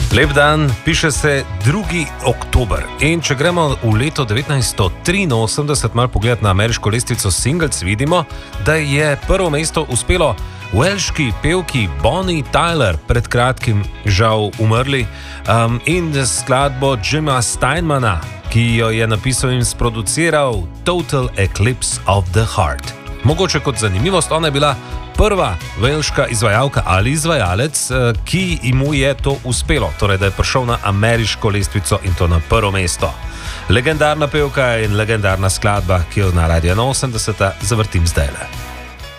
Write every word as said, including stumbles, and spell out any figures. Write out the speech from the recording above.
Lep dan, piše se drugi oktober. In če gremo v leto devetnajststo triinosemdeset malo pogledati na ameriško lestvico singles, vidimo, da je prvo mesto uspelo welški pevki Bonnie Tyler, pred kratkim žal umrli, um, in skladbo Jima Steinmana, ki jo je napisal in sproduciral Total Eclipse of the Heart. Mogoče kot zanimivost, ona je bila prva velška izvajalka ali izvajalec, ki mu je to uspelo, torej da je prišel na ameriško lestvico in to na prvo mesto. Legendarna pevka in legendarna skladba, ki jo na Radio ena osemdeset zavrtim zdajle.